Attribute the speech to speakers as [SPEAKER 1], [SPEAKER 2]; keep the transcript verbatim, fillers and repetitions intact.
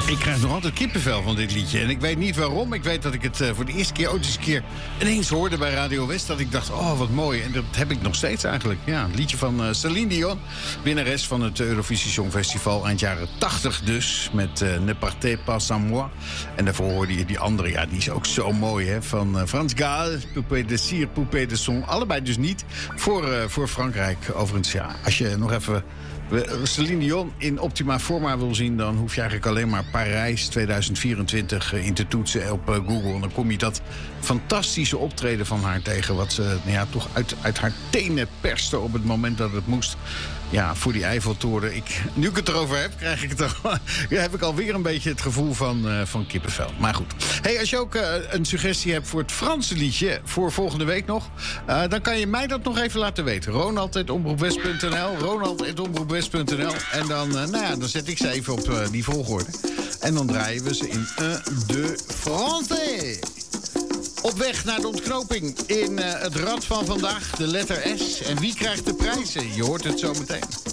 [SPEAKER 1] Ik krijg nog altijd kippenvel van dit liedje. En ik weet niet waarom. Ik weet dat ik het uh, voor de eerste keer ooit eens een keer ineens hoorde bij Radio West. Dat ik dacht, oh, wat mooi. En dat heb ik nog steeds eigenlijk. Ja, het liedje van uh, Céline Dion. Winnares van het Eurovisie Songfestival eind jaren tachtig dus. Met uh, Ne partez pas sans moi. En daarvoor hoorde je die andere. Ja, die is ook zo mooi, hè. Van uh, Frans Gaal. Poupée de cire, Poupée de son. Allebei dus niet voor, uh, voor Frankrijk. Overigens, ja, als je nog even Céline Dion in optima forma wil zien, dan hoef je eigenlijk alleen maar Parijs tweeduizend vierentwintig in te toetsen op uh, Google. En dan kom je dat fantastische optreden van haar tegen, wat ze nou ja, toch uit, uit haar tenen perste op het moment dat het moest. Ja, voor die Eiffeltoren. Ik, nu ik het erover heb, krijg ik het toch, ja, heb ik alweer een beetje het gevoel van, uh, van kippenvel. Maar goed. Hey, als je ook uh, een suggestie hebt voor het Franse liedje voor volgende week nog, uh, dan kan je mij dat nog even laten weten. Ronald punt omroepwest punt n l Ronald punt omroepwest punt n l En dan, uh, nou ja, dan zet ik ze even op uh, die volgorde. En dan draaien we ze in un, deux, français. Op weg naar de ontknoping in uh, het rad van vandaag, de letter S. En wie krijgt de prijzen? Je hoort het zo meteen.